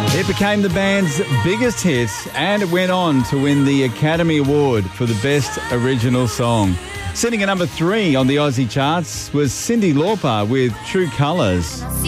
It became the band's biggest hit and it went on to win the Academy Award for the Best Original Song. Sitting at number 3 on the Aussie charts was Cyndi Lauper with True Colours.